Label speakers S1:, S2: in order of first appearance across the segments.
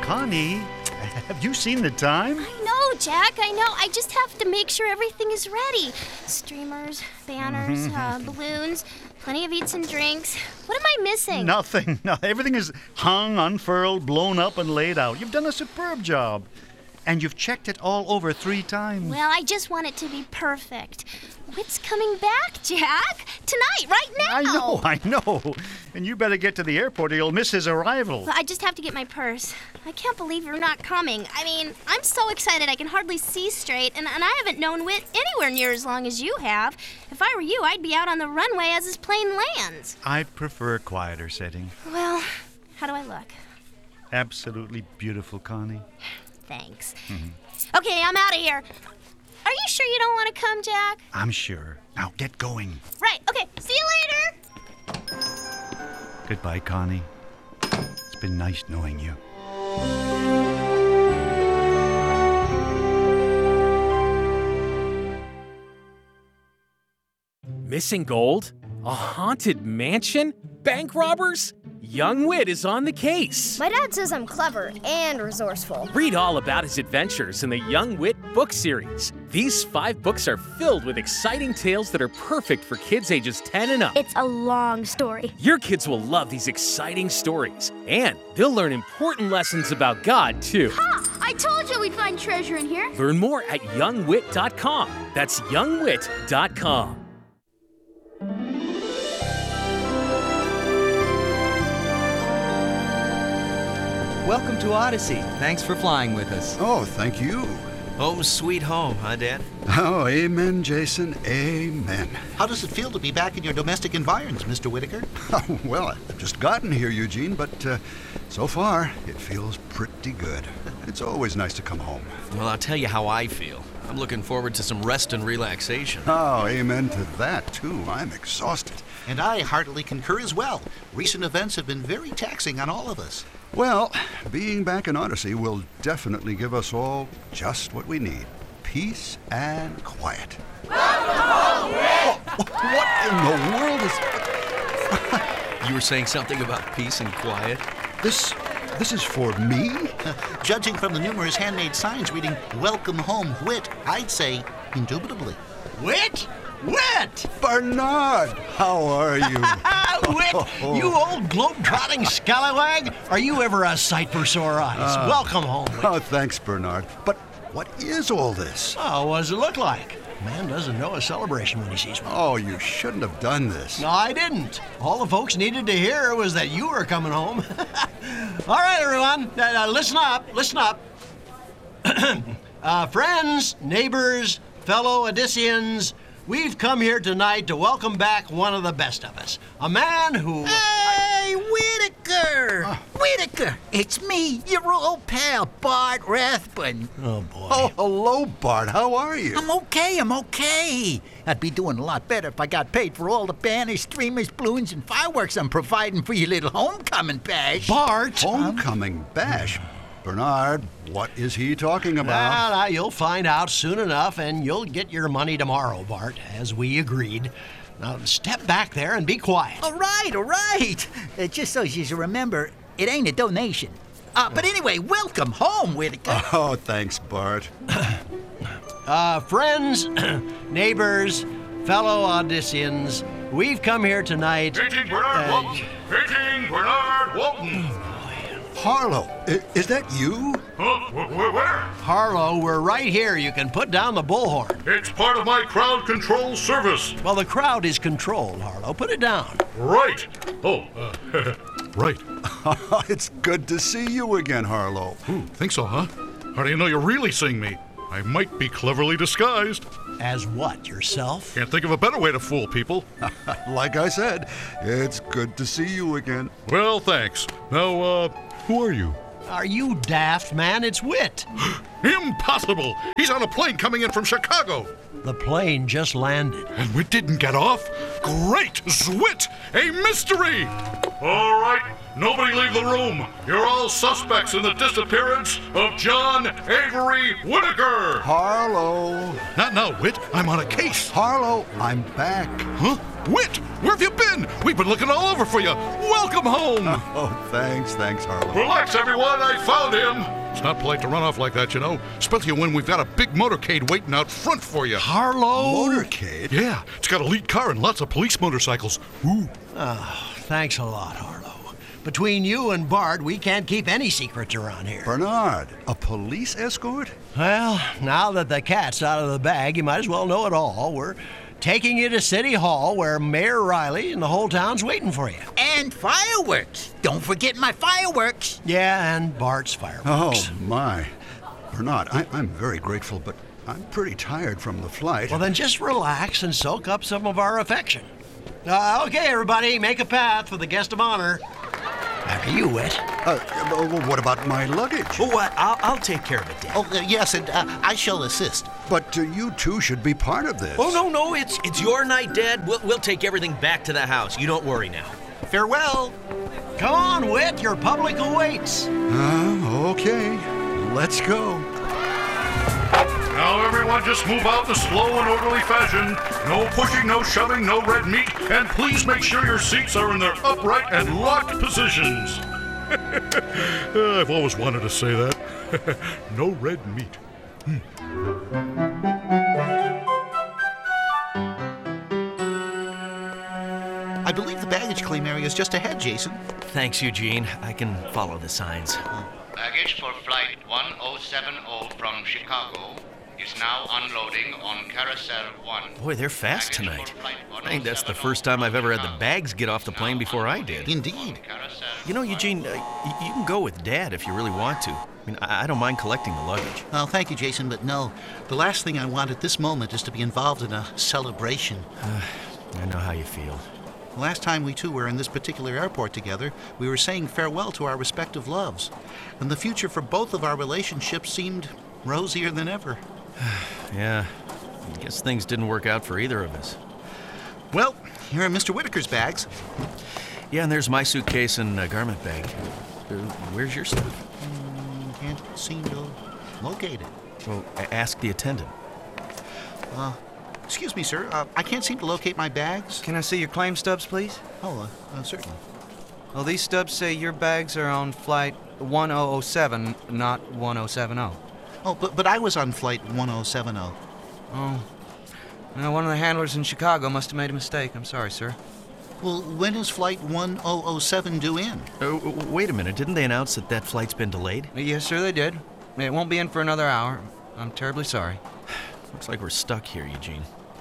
S1: Connie, have you seen the time?
S2: I know, Jack, I know. I just have to make sure everything is ready. Streamers, banners, balloons, plenty of eats and drinks. What am I missing?
S1: Nothing. No, everything is hung, unfurled, blown up, and laid out. You've done a superb job. And you've checked it all over 3 times.
S2: Well, I just want it to be perfect. Whit's coming back, Jack? Tonight, right now.
S1: I know. And you better get to the airport or you'll miss his arrival.
S2: Well, I just have to get my purse. I can't believe you're not coming. I mean, I'm so excited I can hardly see straight, and I haven't known Whit anywhere near as long as you have. If I were you, I'd be out on the runway as his plane lands.
S1: I'd prefer a quieter setting.
S2: Well, how do I look?
S1: Absolutely beautiful, Connie.
S2: Thanks. Okay, I'm out of here. Are you sure you don't want to come, Jack?
S1: I'm sure. Now get going.
S2: Right, okay. See you later.
S1: Goodbye, Connie. It's been nice knowing you.
S3: Missing gold? A haunted mansion? Bank robbers? Young Whit is on the case.
S4: My dad says I'm clever and resourceful.
S3: Read all about his adventures in the Young Whit book series. These 5 books are filled with exciting tales that are perfect for kids ages 10 and up.
S4: It's a long story.
S3: Your kids will love these exciting stories, and they'll learn important lessons about God, too.
S4: Ha! I told you we'd find treasure in here.
S3: Learn more at youngwit.com. That's youngwit.com.
S5: Welcome to Odyssey. Thanks for flying with us.
S6: Oh, thank you.
S7: Home sweet home, huh, Dad?
S6: Oh, amen, Jason, amen.
S8: How does it feel to be back in your domestic environs, Mr. Whitaker?
S6: Oh, well, I've just gotten here, Eugene, but so far, it feels pretty good. It's always nice to come home.
S7: Well, I'll tell you how I feel. I'm looking forward to some rest and relaxation.
S6: Oh, amen to that, too. I'm exhausted.
S8: And I heartily concur as well. Recent events have been very taxing on all of us.
S6: Well, being back in Odyssey will definitely give us all just what we need. Peace and quiet. What in the world is...
S7: You were saying something about peace and quiet?
S6: This is for me?
S8: Judging from the numerous handmade signs reading, "Welcome home, Whit," I'd say indubitably.
S9: Whit? Whit!
S6: Bernard, how are you?
S9: Whit, you old globe-trotting scallywag. Are you ever a sight for sore eyes? Welcome home, Whit.
S6: Oh, thanks, Bernard. But what is all this?
S9: Oh, what does it look like? Man doesn't know a celebration when he sees one.
S6: Oh, you shouldn't have done this.
S9: No, I didn't. All the folks needed to hear was that you were coming home. All right, everyone, listen up. Friends, neighbors, fellow Odysseans, we've come here tonight to welcome back one of the best of us. A man who...
S10: Hey, Whitaker! Whitaker, it's me, your old pal, Bart Rathbun.
S9: Oh, boy.
S6: Oh, hello, Bart. How are you?
S10: I'm okay. I'd be doing a lot better if I got paid for all the banners, streamers, balloons, and fireworks I'm providing for your little homecoming bash.
S9: Bart!
S6: Homecoming bash? Bernard, what is he talking about?
S9: Well, you'll find out soon enough, and you'll get your money tomorrow, Bart, as we agreed. Now, step back there and be quiet.
S10: All right. Just so you remember, it ain't a donation. But anyway, welcome home, Whitaker.
S6: Oh, thanks, Bart.
S9: Friends, neighbors, fellow Odysseans, we've come here tonight...
S11: Painting Bernard Walton! Painting Bernard Walton!
S6: Harlow, is that you?
S11: Where?
S9: Harlow, we're right here. You can put down the bullhorn.
S11: It's part of my crowd control service.
S9: Well, the crowd is controlled, Harlow. Put it down.
S11: Right. Right.
S6: It's good to see you again, Harlow.
S11: Ooh, think so, huh? How do you know you're really seeing me? I might be cleverly disguised.
S9: As what, yourself?
S11: Can't think of a better way to fool people.
S6: Like I said, it's good to see you again.
S11: Well, thanks. Now, who are you?
S9: Are you daft, man? It's Whit.
S11: Impossible! He's on a plane coming in from Chicago.
S9: The plane just landed.
S11: And Whit didn't get off? Great! Zwit! A mystery! All right, nobody leave the room. You're all suspects in the disappearance of John Avery Whitaker.
S6: Harlow.
S11: Not now, Whit. I'm on a case.
S6: Harlow, I'm back.
S11: Huh? Whit, where have you been? We've been looking all over for you. Welcome home.
S6: Oh, thanks, Harlow.
S11: Relax, everyone. I found him. It's not polite to run off like that, you know. Especially when we've got a big motorcade waiting out front for you.
S9: Harlow?
S6: Motorcade?
S11: Yeah, it's got a lead car and lots of police motorcycles. Ooh.
S9: Oh, thanks a lot, Harlow. Between you and Bart, we can't keep any secrets around here.
S6: Bernard, a police escort?
S9: Well, now that the cat's out of the bag, you might as well know it all. We're taking you to City Hall, where Mayor Riley and the whole town's waiting for you.
S10: And fireworks. Don't forget my fireworks.
S9: Yeah, and Bart's fireworks.
S6: Oh, my. Bernard, I'm very grateful, but I'm pretty tired from the flight.
S9: Well, then just relax and soak up some of our affection. Okay, everybody, make a path for the guest of honor. After you, Whit.
S6: What about my luggage?
S7: Oh, I'll take care of it, Dad.
S8: Oh, yes, and I shall assist.
S6: But you two should be part of this.
S7: Oh, no, it's your night, Dad. We'll take everything back to the house. You don't worry now.
S8: Farewell.
S9: Come on, Whit, your public awaits.
S6: Okay. Let's go.
S11: Now, everyone, just move out in a slow and orderly fashion. No pushing, no shoving, no red meat, and please make sure your seats are in their upright and locked positions. I've always wanted to say that. No red meat.
S8: I believe the baggage claim area is just ahead, Jason.
S7: Thanks, Eugene. I can follow the signs.
S12: Baggage for flight 1070 from Chicago is now unloading on Carousel 1.
S7: Boy, they're fast tonight. I think that's the first time I've ever had the bags get off the plane before I did.
S8: Indeed.
S7: You know, Eugene, you can go with Dad if you really want to. I mean, I don't mind collecting the luggage.
S8: Well, thank you, Jason, but no. The last thing I want at this moment is to be involved in a celebration.
S7: I know how you feel.
S8: The last time we two were in this particular airport together, we were saying farewell to our respective loves. And the future for both of our relationships seemed rosier than ever.
S7: Yeah, I guess things didn't work out for either of us.
S8: Well, here are Mr. Whitaker's bags.
S7: Yeah, and there's my suitcase and garment bag. Where's your stuff?
S8: Can't seem to locate it.
S7: Well, ask the attendant.
S8: Excuse me, sir. I can't seem to locate my bags.
S5: Can I see your claim stubs, please?
S8: Oh, certainly.
S5: Well, these stubs say your bags are on flight 1007, not 1070.
S8: Oh, but I was on flight 1070.
S5: Oh. Well, one of the handlers in Chicago must have made a mistake. I'm sorry, sir.
S8: Well, when is flight 1007 due in?
S7: Wait a minute. Didn't they announce that flight's been delayed?
S5: Yes, sir, they did. It won't be in for another hour. I'm terribly sorry.
S7: Looks like we're stuck here, Eugene.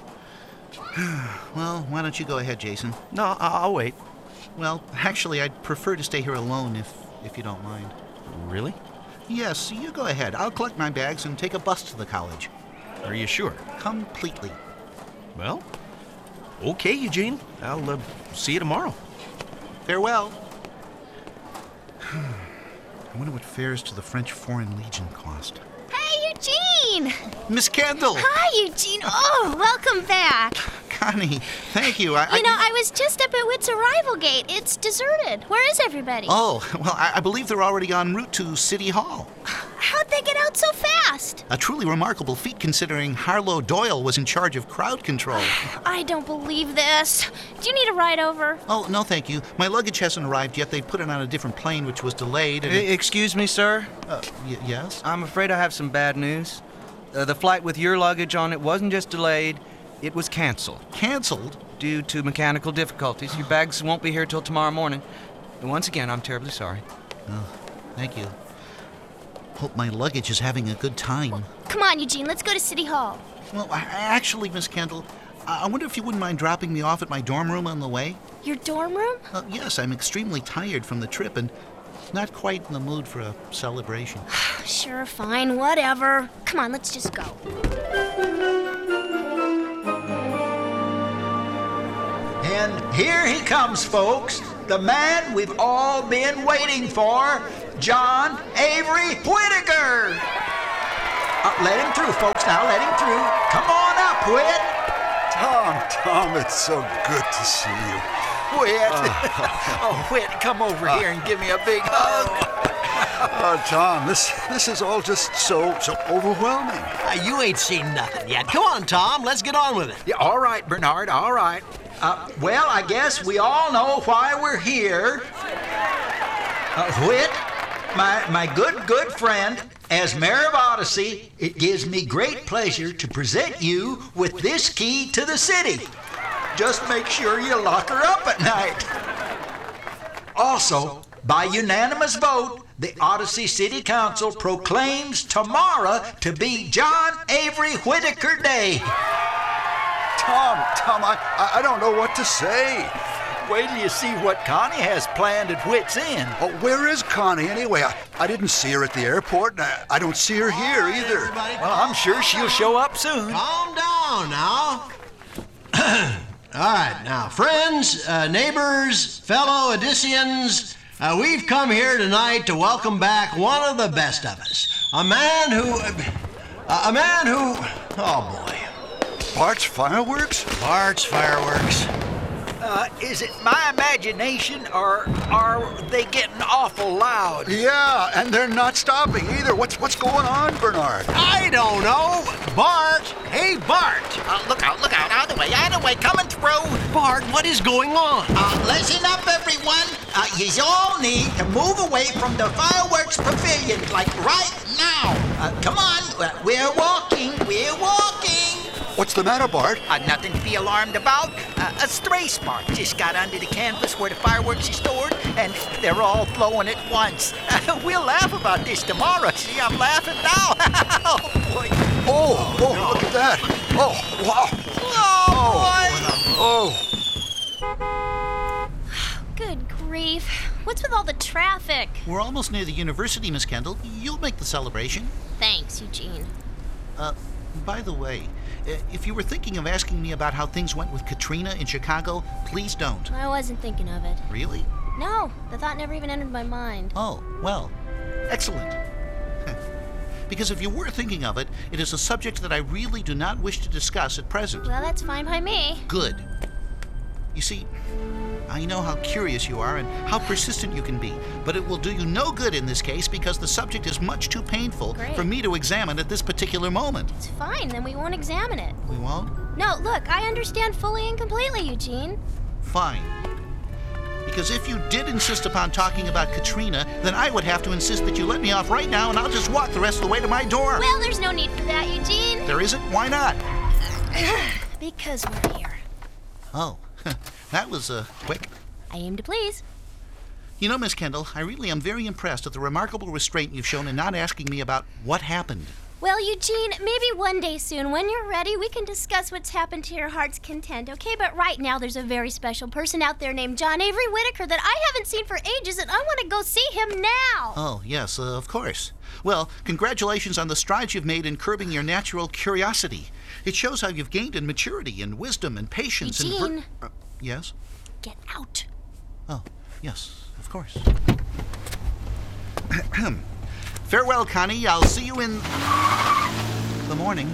S8: Well, why don't you go ahead, Jason?
S7: No, I'll wait.
S8: Well, actually, I'd prefer to stay here alone if you don't mind.
S7: Really?
S8: Yes, you go ahead. I'll collect my bags and take a bus to the college.
S7: Are you sure?
S8: Completely.
S7: Well, okay, Eugene. I'll see you tomorrow.
S8: Farewell. I wonder what fares to the French Foreign Legion cost.
S2: Hey, Eugene!
S8: Miss Kendall!
S2: Hi, Eugene. Oh, welcome back.
S8: Connie, thank you.
S2: I was just up at Whit's arrival gate. It's deserted. Where is everybody?
S8: Oh, well, I believe they're already en route to City Hall.
S2: How'd they get out so fast?
S8: A truly remarkable feat considering Harlow Doyle was in charge of crowd control.
S2: I don't believe this. Do you need a ride over?
S8: Oh, no, thank you. My luggage hasn't arrived yet. They put it on a different plane, which was delayed. And
S5: Excuse me, sir?
S8: Yes?
S5: I'm afraid I have some bad news. The flight with your luggage on it wasn't just delayed, it was canceled.
S8: Canceled?
S5: Due to mechanical difficulties. Your bags won't be here till tomorrow morning. And once again, I'm terribly sorry.
S8: Oh, thank you. Hope my luggage is having a good time.
S2: Come on, Eugene, let's go to City Hall.
S8: Well, actually, Miss Kendall, I wonder if you wouldn't mind dropping me off at my dorm room on the way?
S2: Your dorm room?
S8: Yes, I'm extremely tired from the trip and not quite in the mood for a celebration.
S2: Sure, fine, whatever. Come on, let's just go.
S10: And here he comes, folks. The man we've all been waiting for, John Avery Whitaker. Let him through, folks, now. Let him through. Come on up, Whit.
S6: Tom, it's so good to see you.
S10: Whit. Oh, Whit, come over here and give me a big hug.
S6: Tom, this is all just so overwhelming.
S9: You ain't seen nothing yet. Come on, Tom, let's get on with it.
S10: Yeah, all right, Bernard, all right. Well, I guess we all know why we're here. Whit, my good friend, as mayor of Odyssey, it gives me great pleasure to present you with this key to the city. Just make sure you lock her up at night. Also, by unanimous vote, the Odyssey City Council proclaims tomorrow to be John Avery Whittaker Day.
S6: Tom, I don't know what to say.
S10: Wait till you see what Connie has planned at Whit's End.
S6: Oh, where is Connie anyway? I didn't see her at the airport, and I don't see her here either.
S10: Well, I'm sure she'll show up soon.
S9: Calm down now. All right, now, friends, neighbors, fellow Odysseans, we've come here tonight to welcome back one of the best of us. A man who, oh boy.
S6: Bart's Fireworks?
S9: Bart's Fireworks.
S10: Is it my imagination, or are they getting awful loud?
S6: Yeah, and they're not stopping either. What's going on, Bernard?
S9: I don't know. Bart! Hey, Bart!
S10: Look out, out of the way, coming through.
S9: Bart, what is going on?
S10: Listen up, everyone. You all need to move away from the fireworks pavilion, like right now. Come on, we're walking.
S6: What's the matter, Bart?
S10: Nothing to be alarmed about. A stray spark just got under the canvas where the fireworks are stored, and they're all blowing at once. We'll laugh about this tomorrow. See, I'm laughing now. Oh, boy.
S6: Oh, look at that. Oh, wow.
S2: Oh. Good grief. What's with all the traffic?
S8: We're almost near the university, Miss Kendall. You'll make the celebration.
S2: Thanks, Eugene.
S8: By the way, if you were thinking of asking me about how things went with Katrina in Chicago, please don't.
S2: I wasn't thinking of it.
S8: Really?
S2: No, the thought never even entered my mind.
S8: Oh, well, excellent. Because if you were thinking of it, it is a subject that I really do not wish to discuss at present.
S2: Well, that's fine by me.
S8: Good. You see, I know how curious you are and how persistent you can be, but it will do you no good in this case because the subject is much too painful for me to examine at this particular moment.
S2: It's fine, then we won't examine it.
S8: We won't?
S2: No, look, I understand fully and completely, Eugene.
S8: Fine. Because if you did insist upon talking about Katrina, then I would have to insist that you let me off right now and I'll just walk the rest of the way to my door.
S2: Well, there's no need for that, Eugene.
S8: There isn't? Why not?
S2: Because we're here.
S8: Oh, that was quick.
S2: I aim to please.
S8: You know, Miss Kendall, I really am very impressed at the remarkable restraint you've shown in not asking me about what happened.
S2: Well, Eugene, maybe one day soon, when you're ready, we can discuss what's happened to your heart's content, okay? But right now, there's a very special person out there named John Avery Whittaker that I haven't seen for ages, and I want to go see him now.
S8: Oh, yes, of course. Well, congratulations on the strides you've made in curbing your natural curiosity. It shows how you've gained in maturity and wisdom and patience
S2: Eugene.
S8: and... Yes?
S2: Get out.
S8: Oh, yes, of course. Farewell, Connie. I'll see you in the morning.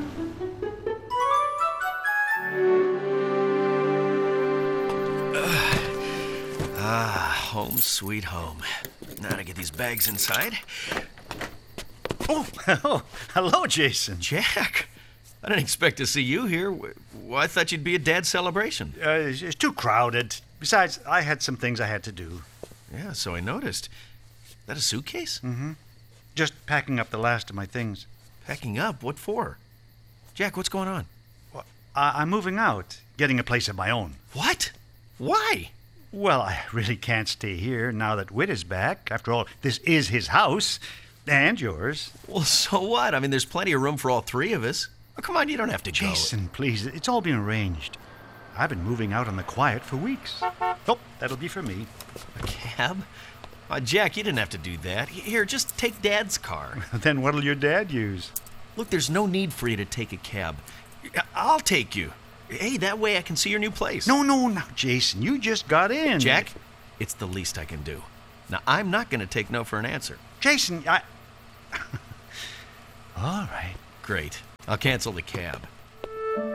S7: Home sweet home. Now to get these bags inside.
S1: Oh, hello, Jason.
S7: Jack, I didn't expect to see you here. Well, I thought you'd be at Dad's celebration.
S1: It's too crowded. Besides, I had some things I had to do.
S7: Yeah, so I noticed. That a suitcase?
S1: Mm-hmm. Just packing up the last of my things.
S7: Packing up? What for? Jack, what's going on?
S1: Well, I'm moving out, getting a place of my own.
S7: What? Why?
S1: Well, I really can't stay here now that Whit is back. After all, this is his house. And yours.
S7: Well, so what? I mean, there's plenty of room for all three of us. Oh, come on, you don't have to go.
S1: Jason, please. It's all been arranged. I've been moving out on the quiet for weeks. Oh, that'll be for me.
S7: A cab? Jack, you didn't have to do that. Here, just take Dad's car.
S1: Then what'll your dad use?
S7: Look, there's no need for you to take a cab. I'll take you. Hey, that way I can see your new place.
S1: No, now, Jason, you just got in.
S7: Jack, it's the least I can do. Now, I'm not going to take no for an answer.
S1: Jason, All right.
S7: Great. I'll cancel the cab.